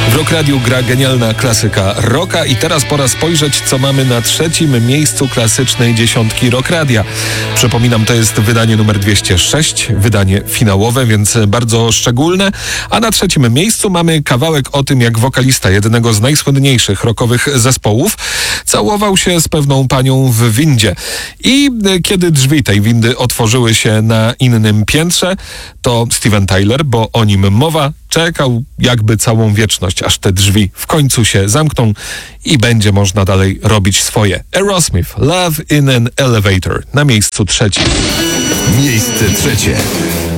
W Rock Radiu gra genialna klasyka rocka i teraz pora spojrzeć, co mamy na trzecim miejscu klasycznej dziesiątki Rock Radia. Przypominam, to jest wydanie numer 206, wydanie finałowe, więc bardzo szczególne. A na trzecim miejscu mamy kawałek o tym, jak wokalista jednego z najsłynniejszych rockowych zespołów całował się z pewną panią w windzie. I kiedy drzwi tej windy otworzyły się na innym piętrze, to Steven Tyler, bo o nim mowa, czekał jakby całą wieczność, aż te drzwi w końcu się zamkną i będzie można dalej robić swoje. Aerosmith, Love in an Elevator, na miejscu trzecim. Miejsce trzecie.